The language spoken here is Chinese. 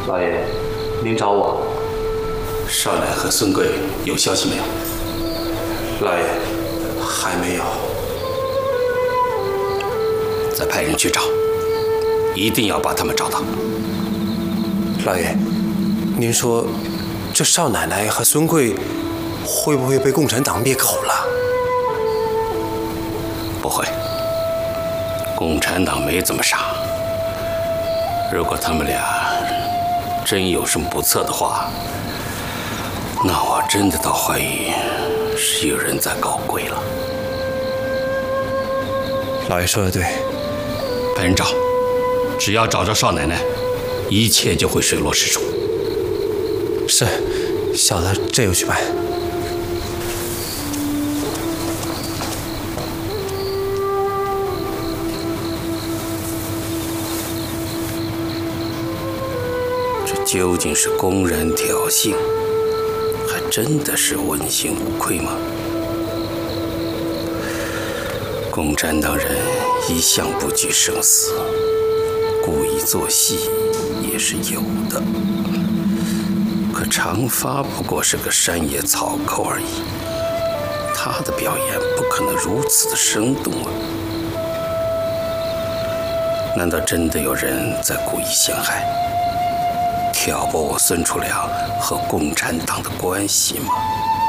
老爷，您找我？ 少奶和孙贵有消息没有？ 老爷，还没有。 再派人去找，一定要把他们找到。 老爷，您说这少奶奶和孙贵会不会被共产党灭口了？ 不会，共产党没这么傻。如果他们俩真有什么不测的话，那我真的倒怀疑是有人在搞鬼了。 老爷说的对， 派人找，只要找着少奶奶，一切就会水落石出。 是，小的这就去办。 这究竟是公然挑衅，还真的是问心无愧吗？共产党人一向不惧生死，故意做戏也是有的。可长发不过是个山野草寇而已，他的表演不可能如此的生动啊！难道真的有人在故意陷害，挑拨我孙楚良和共产党的关系吗？